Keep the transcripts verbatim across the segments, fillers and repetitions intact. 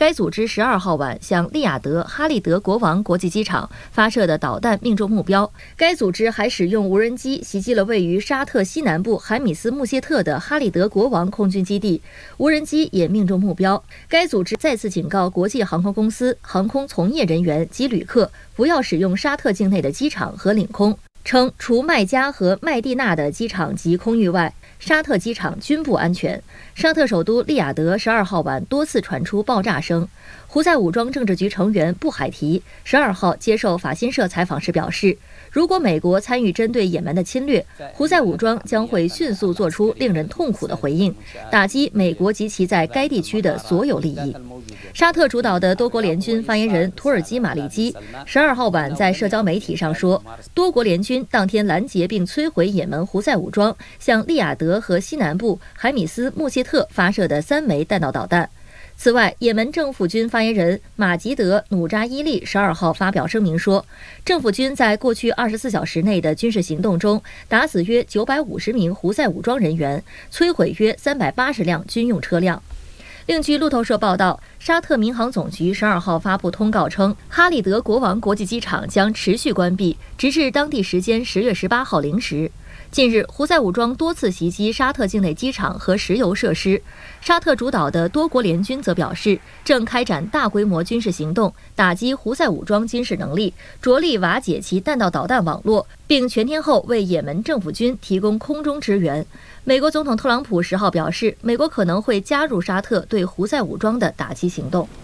该组织十二号晚向利雅得哈利德国王国际机场发射的导弹命中目标。该组织还使用无人机袭击了位于沙特西南部海米斯穆谢特的哈利德国王空军基地，无人机也命中目标。该组织再次警告国际航空公司、航空从业人员及旅客不要使用沙特境内的机场和领空，称除麦加和麦地那的机场及空域外，沙特机场均不安全。沙特首都利雅得十二号晚多次传出爆炸声。胡塞武装政治局成员布海提十二号接受法新社采访时表示，如果美国参与针对也门的侵略，胡塞武装将会迅速做出令人痛苦的回应，打击美国及其在该地区的所有利益。沙特主导的多国联军发言人土耳其马利基十二号晚在社交媒体上说，多国联军当天拦截并摧毁也门胡塞武装向利雅得和西南部海米斯穆谢特发射的三枚弹道导弹。此外，也门政府军发言人马吉德·努扎伊利十二号发表声明说，政府军在过去二十四小时内的军事行动中，打死约九百五十名胡塞武装人员，摧毁约三百八十辆军用车辆。另据路透社报道，沙特民航总局十二号发布通告称，哈利德国王国际机场将持续关闭，直至当地时间十月十八号零时。近日，胡塞武装多次袭击沙特境内机场和石油设施。沙特主导的多国联军则表示，正开展大规模军事行动，打击胡塞武装军事能力，着力瓦解其弹道导弹网络，并全天候为也门政府军提供空中支援。美国总统特朗普十号表示，美国可能会加入沙特对胡塞武装的打击行动。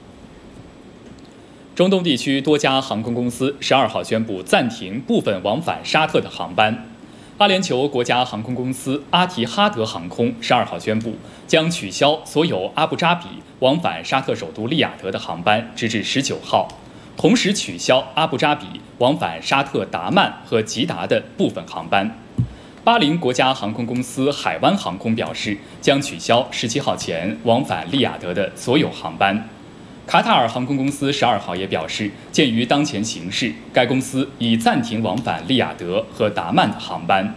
中东地区多家航空公司十二号宣布暂停部分往返沙特的航班。阿联酋国家航空公司阿提哈德航空十二号宣布，将取消所有阿布扎比往返沙特首都利雅得的航班，直至十九号，同时取消阿布扎比往返沙特达曼和吉达的部分航班。巴林国家航空公司海湾航空表示，将取消十七号前往返利雅得的所有航班。卡塔尔航空公司十二号也表示，鉴于当前形势，该公司已暂停往返利雅得和达曼的航班。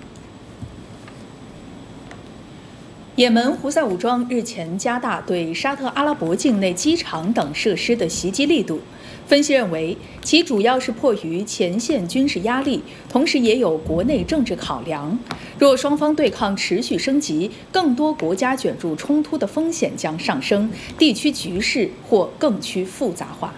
也门胡塞武装日前加大对沙特阿拉伯境内机场等设施的袭击力度。分析认为，其主要是迫于前线军事压力，同时也有国内政治考量。若双方对抗持续升级，更多国家卷入冲突的风险将上升，地区局势或更趋复杂化。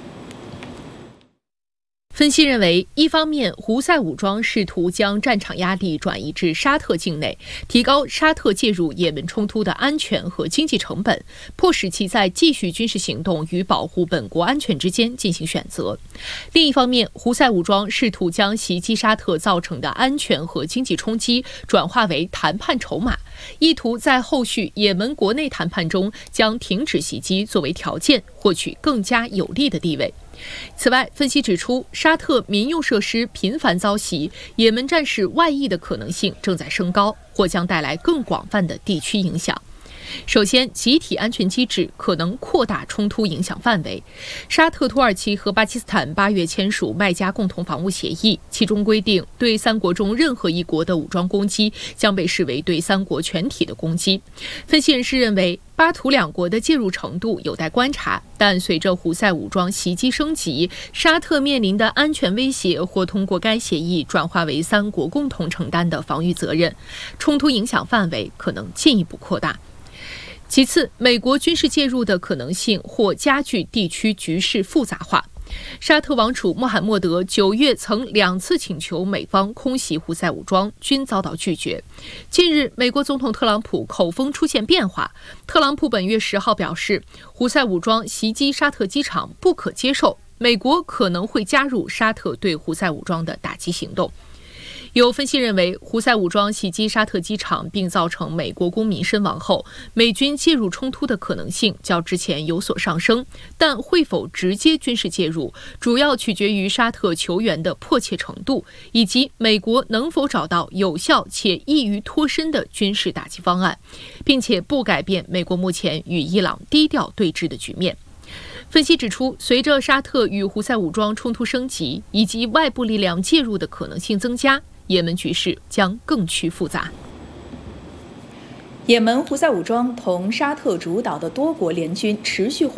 分析认为，一方面，胡塞武装试图将战场压力转移至沙特境内，提高沙特介入也门冲突的安全和经济成本，迫使其在继续军事行动与保护本国安全之间进行选择。另一方面，胡塞武装试图将袭击沙特造成的安全和经济冲击转化为谈判筹码，意图在后续也门国内谈判中将停止袭击作为条件，获取更加有利的地位。此外，分析指出，沙特民用设施频繁遭袭，也门战事外溢的可能性正在升高，或将带来更广泛的地区影响。首先，集体安全机制可能扩大冲突影响范围。沙特、土耳其和巴基斯坦八月签署麦加共同防务协议，其中规定，对三国中任何一国的武装攻击将被视为对三国全体的攻击。分析人士认为，巴土两国的介入程度有待观察，但随着胡塞武装袭击升级，沙特面临的安全威胁或通过该协议转化为三国共同承担的防御责任，冲突影响范围可能进一步扩大。其次，美国军事介入的可能性或加剧地区局势复杂化。沙特王储穆罕默德九月曾两次请求美方空袭胡塞武装，均遭到拒绝。近日，美国总统特朗普口风出现变化。特朗普本月十号表示，胡塞武装袭击沙特机场不可接受，美国可能会加入沙特对胡塞武装的打击行动。有分析认为，胡塞武装袭击沙特机场并造成美国公民身亡后，美军介入冲突的可能性较之前有所上升，但会否直接军事介入，主要取决于沙特求援的迫切程度，以及美国能否找到有效且易于脱身的军事打击方案，并且不改变美国目前与伊朗低调对峙的局面。分析指出，随着沙特与胡塞武装冲突升级，以及外部力量介入的可能性增加，也门局势将更趋复杂。 也门胡塞武装同沙特主导的多国联军持续互